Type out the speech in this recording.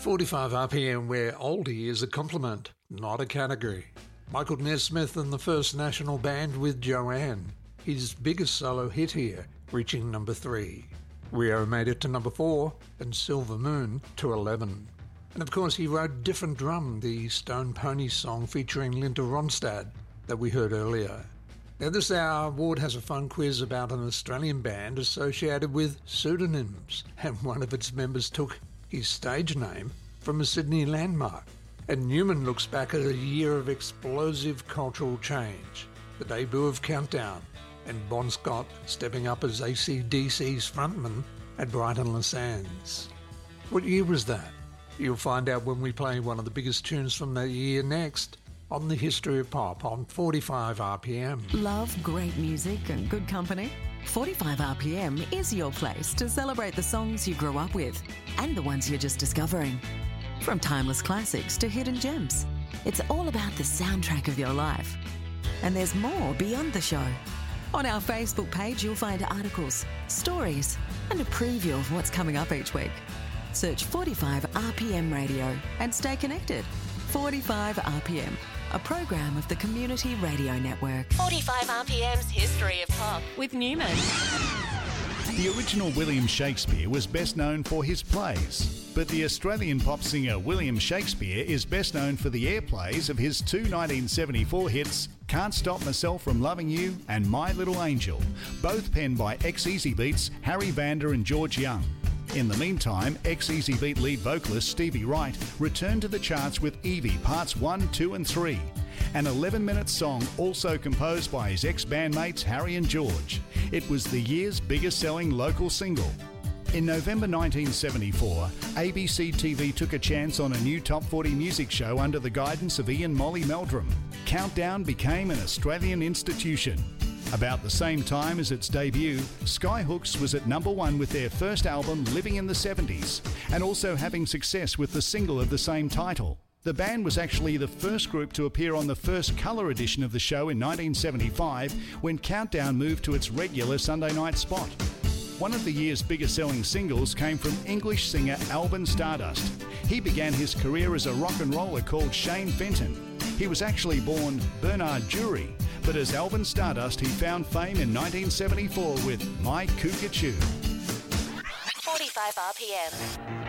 45 RPM, where oldie is a compliment, not a category. Michael Nesmith and the First National Band with Joanne, his biggest solo hit here, reaching number 3. Rio made it to number 4, and Silver Moon to 11. And of course he wrote Different Drum, the Stone Ponies song featuring Linda Ronstadt that we heard earlier. Now this hour, Ward has a fun quiz about an Australian band associated with pseudonyms, and one of its members took his stage name from a Sydney landmark. And Newman looks back at a year of explosive cultural change, the debut of Countdown, and Bon Scott stepping up as AC/DC's frontman at Brighton Les Sands. What year was that? You'll find out when we play one of the biggest tunes from that year next on The History of Pop on 45 RPM. Love great music and good company? 45 RPM is your place to celebrate the songs you grew up with and the ones you're just discovering. From timeless classics to hidden gems, it's all about the soundtrack of your life. And there's more beyond the show. On our Facebook page, you'll find articles, stories, and a preview of what's coming up each week. Search 45 RPM Radio and stay connected. 45 RPM, a program of the Community Radio Network. 45 RPM's History of Pop with Newman. The original William Shakespeare was best known for his plays, but the Australian pop singer William Shakespeare is best known for the airplays of his two 1974 hits, Can't Stop Myself From Loving You and My Little Angel, both penned by ex-Easy Beats Harry Vanda and George Young. In the meantime, ex-Easy Beat lead vocalist Stevie Wright returned to the charts with Evie Parts 1, 2 and 3, an 11-minute song also composed by his ex-bandmates Harry and George. It was the year's biggest-selling local single. In November 1974, ABC TV took a chance on a new Top 40 music show under the guidance of Ian Molly Meldrum. Countdown became an Australian institution. About the same time as its debut, Skyhooks was at number 1 with their first album Living in the 70s, and also having success with the single of the same title. The band was actually the first group to appear on the first colour edition of the show in 1975, when Countdown moved to its regular Sunday night spot. One of the year's biggest selling singles came from English singer Alvin Stardust. He began his career as a rock and roller called Shane Fenton. He was actually born Bernard Jury, but as Alvin Stardust he found fame in 1974 with My Cuckoo. 45 RPM.